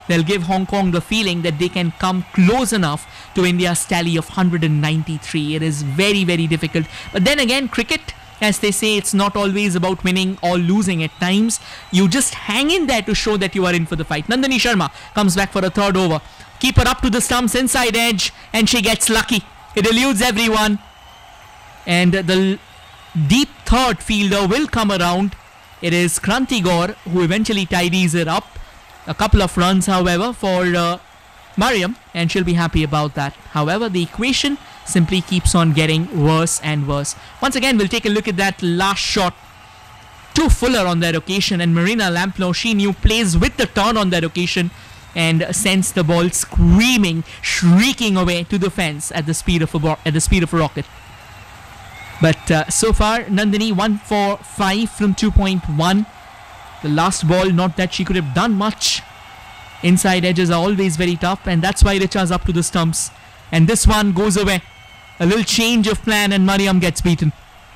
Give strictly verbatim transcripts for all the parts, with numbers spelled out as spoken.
They'll give Hong Kong the feeling that they can come close enough to India's tally of one hundred ninety-three. It is very, very difficult. But then again, cricket, as they say, it's not always about winning or losing at times. You just hang in there to show that you are in for the fight. Nandini Sharma comes back for a third over. Keeper up to the stumps, inside edge, and she gets lucky. It eludes everyone. And the deep third fielder will come around. It is Kranti Gaur who eventually tidies it up. A couple of runs, however, for uh, Mariam, and she'll be happy about that. However, the equation simply keeps on getting worse and worse. Once again, we'll take a look at that last shot. Too fuller on that occasion, and Marina Lamplow, she knew, plays with the turn on that occasion and sends the ball screaming, shrieking away to the fence at the speed of a, bo- at the speed of a rocket. But uh, so far, Nandini one for five from two point one. The last ball, not that she could have done much. Inside edges are always very tough, and that's why Richa's up to the stumps. And this one goes away. A little change of plan and Mariam gets beaten.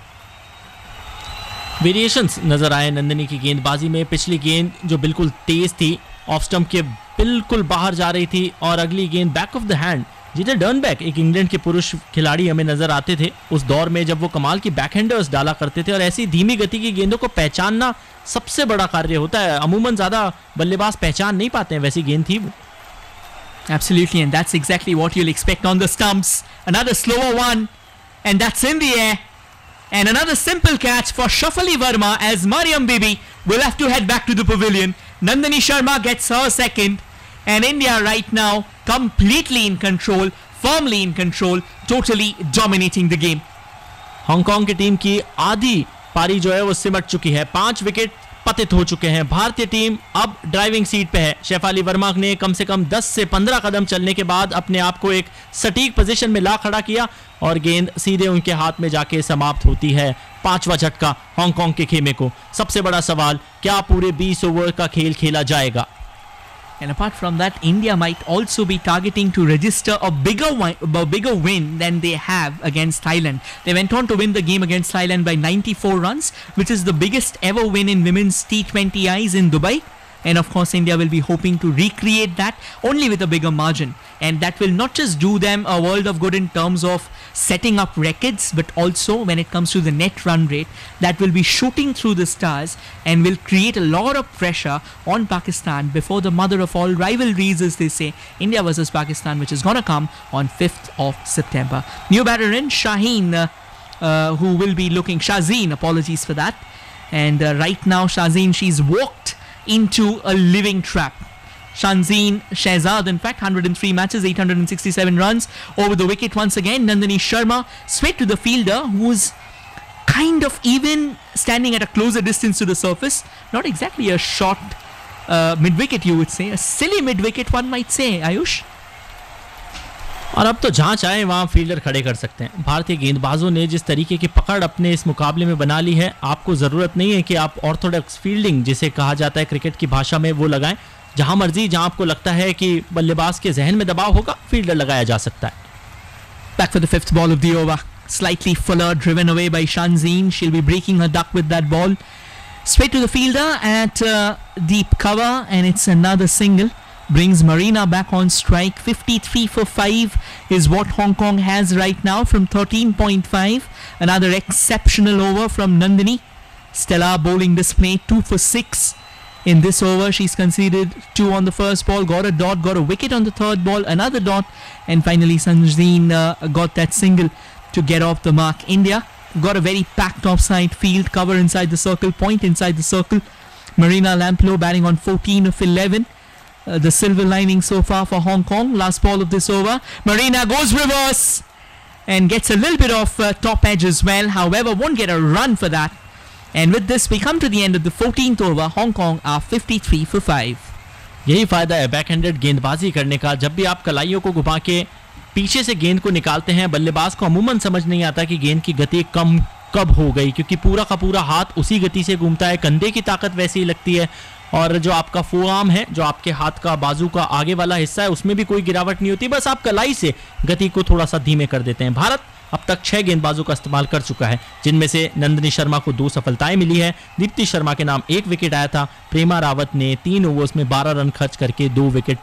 Variations नजर आए नंदिनी की गेंदबाजी में. पिछली गेंद जो बिल्कुल तेज थी, ऑफ स्टंप के बिल्कुल बाहर जा रही थी, और अगली गेंद back of the hand. Jitter डर्नबैक एक इंग्लैंड के पुरुष खिलाड़ी हमें नजर आते थे उस दौर में जब वो कमाल की बैकहैंडर्स डाला करते थे, और ऐसी धीमी गति की गेंदों को पहचानना सबसे बड़ा कार्य होता है. अमूमन ज्यादा बल्लेबाज पहचान नहीं पाते हैं, वैसी गेंद थी वो. Absolutely, and that's exactly what you'll expect on the stumps. Another slower one, and that's in the air. And another simple catch for Shafali Verma, as Mariam Bibi will have to head back to the pavilion. Nandini Sharma gets her second, and India right now completely in control, firmly in control, totally dominating the game. Hong Kong की team की आधी पारी जो है वो सिमट चुकी है. पांच विकेट पतित हो चुके हैं. भारतीय टीम अब ड्राइविंग सीट पे है. शेफाली वर्मा ने कम से कम दस से पंद्रह कदम चलने के बाद अपने आप को एक सटीक पोजीशन में ला खड़ा किया, और गेंद सीधे उनके हाथ में जाके समाप्त होती है. पांचवा झटका हांगकांग के खेमे को. सबसे बड़ा सवाल, क्या पूरे बीस ओवर का खेल खेला जाएगा? And apart from that, India might also be targeting to register a bigger win, a bigger win than they have against Thailand. They went on to win the game against Thailand by ninety-four runs, which is the biggest ever win in women's T twenty Is in Dubai. And of course, India will be hoping to recreate that, only with a bigger margin. And that will not just do them a world of good in terms of setting up records, but also when it comes to the net run rate, that will be shooting through the stars and will create a lot of pressure on Pakistan before the mother of all rivalries, as they say, India versus Pakistan, which is going to come on fifth of September. New batter in, Shaheen, uh, uh, who will be looking, Shazeen, apologies for that. And uh, right now, Shazeen, she's walked into a living trap. Shanzeen Shehzad, in fact, one hundred three matches, eight hundred sixty-seven runs over the wicket once again. Nandini Sharma straight to the fielder, who's kind of even standing at a closer distance to the surface. Not exactly a short uh, mid-wicket, you would say. A silly mid-wicket, one might say, Ayush. और अब तो जहाँ चाहे वहाँ fielder खड़े कर सकते हैं. भारतीय गेंदबाजों ने जिस तरीके की पकड़ अपने इस मुकाबले में बना ली है, आपको ज़रूरत नहीं है कि आप ऑर्थोडॉक्स फील्डिंग, जिसे कहा जाता है क्रिकेट की भाषा में, वो लगाएं. जहाँ मर्जी, जहाँ आपको लगता है कि बल्लेबाज के जहन में दबाव होगा, फील्डर लगाया जा सकता है. Back for the fifth ball of the over. Slightly fuller, driven away by Shanzeen. She'll be breaking her duck with that ball. Straight to the fielder at uh, deep cover, and it's another single. Brings Marina back on strike. fifty-three for five is what Hong Kong has right now from thirteen point five. Another exceptional over from Nandini. Stellar bowling display, two for six in this over. She's conceded two on the first ball, got a dot, got a wicket on the third ball, another dot, and finally Sanjeen uh, got that single to get off the mark. India got a very packed offside field, cover inside the circle, point inside the circle. Marina Lamplow batting on fourteen of eleven. Uh, the silver lining so far for Hong Kong. Last ball of this over. Marina goes reverse and gets a little bit of uh, top edge as well. However, won't get a run for that. And with this, we come to the end of the fourteenth over. Hong Kong are fifty-three for five. यही फायदा है backhanded गेंदबाजी करने का. जब भी आप कलाइयों को घुमा के पीछे से गेंद को निकालते हैं, बल्लेबाज को अमूमन समझ नहीं आता कि गेंद की गति कम कब हो गई, क्योंकि पूरा का पूरा हाथ उसी गति से घूमता है. कंधे की ताकत वैसी ही लगती है, और जो आपका फोआर्म है, जो आपके हाथ का बाजू का आगे वाला हिस्सा है, उसमें भी कोई गिरावट नहीं होती. बस आप कलाई से गति को थोड़ा सा धीमे कर देते हैं. भारत अब तक छह गेंदबाजों का इस्तेमाल कर चुका है, जिनमें से नंदिनी शर्मा को दो सफलताएं मिली है। दीप्ति शर्मा के नाम एक विकेट आया था। प्रेमा रावत ने तीन ओवर्स में बारह रन खर्च करके दो विकेट